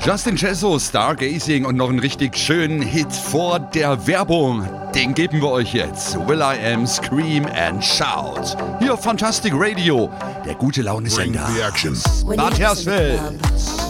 Justin Cesso, Stargazing und noch einen richtig schönen Hit vor der Werbung. Den geben wir euch jetzt. will.i.am, Scream and Shout. Hier Fantastic Radio, der gute Laune-Sender. Bad Hersfeld.